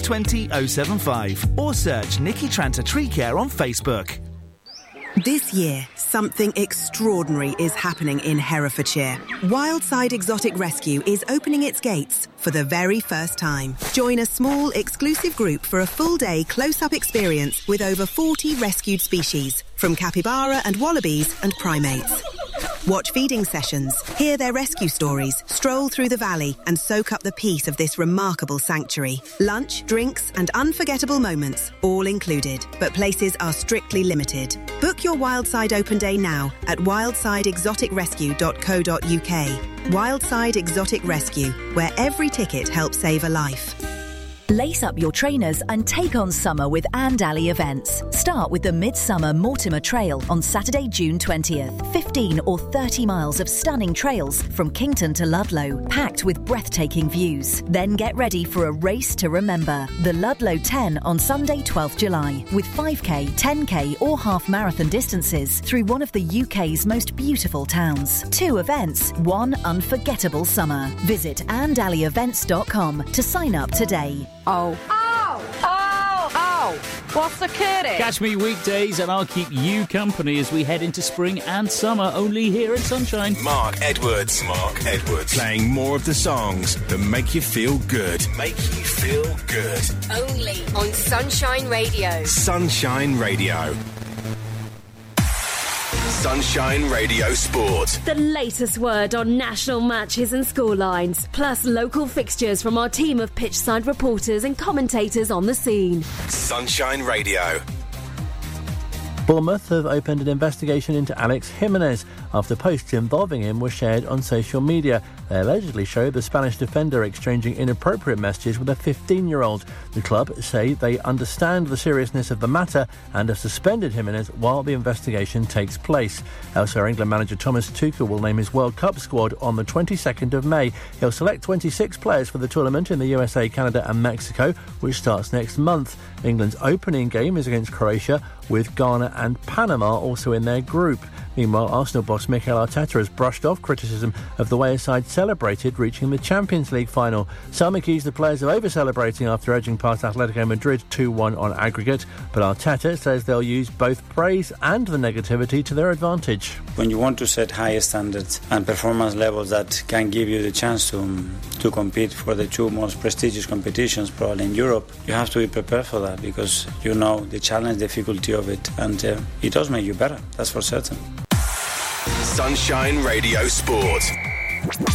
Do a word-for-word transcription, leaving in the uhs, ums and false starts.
two zero oh seven five or search Nikki Tranter Tree Care on Facebook. This year, something extraordinary is happening in Herefordshire. Wildside Exotic Rescue is opening its gates for the very first time. Join a small, exclusive group for a full-day close-up experience with over forty rescued species, from capybara and wallabies and primates. Watch feeding sessions, hear their rescue stories, stroll through the valley and soak up the peace of this remarkable sanctuary. Lunch, drinks and unforgettable moments, all included, but places are strictly limited. Book your Wildside Open Day now at wildside exotic rescue dot co dot uk. Wildside Exotic Rescue, where every ticket helps save a life. Lace up your trainers and take on summer with Andali events. Start with the Midsummer Mortimer Trail on Saturday, June twentieth. fifteen or thirty miles of stunning trails from Kington to Ludlow, packed with breathtaking views. Then get ready for a race to remember. The Ludlow ten on Sunday, twelfth July, with five K, ten K or half marathon distances through one of the U K's most beautiful towns. Two events, one unforgettable summer. Visit andali events dot com to sign up today. Oh. Oh! Oh! Oh! What's the curry? Catch me weekdays and I'll keep you company as we head into spring and summer, only here at Sunshine. Mark Edwards. Mark Edwards. Playing more of the songs that make you feel good. Make you feel good. Only on Sunshine Radio. Sunshine Radio. Sunshine Radio Sport. The latest word on national matches and scorelines, plus local fixtures from our team of pitchside reporters and commentators on the scene. Sunshine Radio. Bournemouth have opened an investigation into Alex Jimenez after posts involving him were shared on social media. They allegedly show the Spanish defender exchanging inappropriate messages with a fifteen-year-old. The club say they understand the seriousness of the matter and have suspended Jimenez while the investigation takes place. Elsewhere, England manager Thomas Tuchel will name his World Cup squad on the twenty-second of May. He'll select twenty-six players for the tournament in the U S A, Canada and Mexico, which starts next month. England's opening game is against Croatia, with Ghana and Panama also in their group. Meanwhile, Arsenal boss Mikel Arteta has brushed off criticism of the way his side celebrated reaching the Champions League final. Some accuse the players of over-celebrating after edging past Atletico Madrid two one on aggregate, but Arteta says they'll use both praise and the negativity to their advantage. When you want to set high standards and performance levels that can give you the chance to, to compete for the two most prestigious competitions probably in Europe, you have to be prepared for that because you know the challenge, difficulty of it, and uh, it does make you better, that's for certain. Sunshine Radio Sport.